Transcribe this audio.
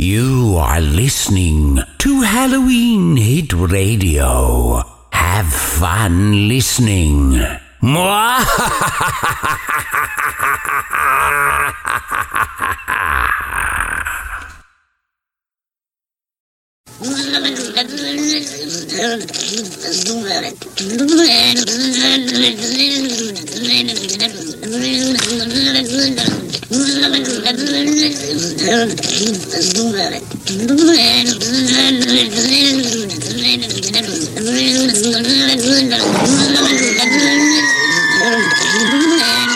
You are listening to Halloween Hit Radio. Have fun listening.